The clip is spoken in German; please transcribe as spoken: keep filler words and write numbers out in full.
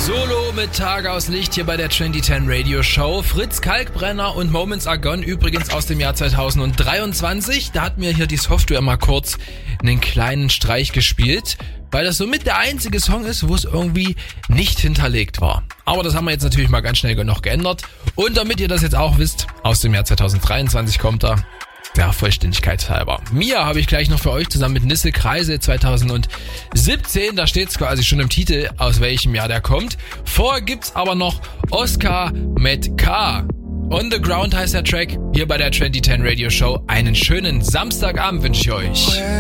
Solo mit Tage aus Licht hier bei der zwanzig zehn Radio Show. Fritz Kalkbrenner und Moments Are Gone, übrigens aus dem Jahr zweitausenddreiundzwanzig. Da hat mir hier die Software mal kurz einen kleinen Streich gespielt, weil das somit der einzige Song ist, wo es irgendwie nicht hinterlegt war. Aber das haben wir jetzt natürlich mal ganz schnell noch geändert. Und damit ihr das jetzt auch wisst, aus dem Jahr zweitausenddreiundzwanzig kommt er. Der Vollständigkeit halber. Mia habe ich gleich noch für euch zusammen mit Nisse Kreise zweitausendsiebzehn. Da steht es quasi schon im Titel, aus welchem Jahr der kommt. Vorher gibt's aber noch Oscar mit K. On the Ground heißt der Track. Hier bei der zwanzig zehn Radio Show. Einen schönen Samstagabend wünsche ich euch.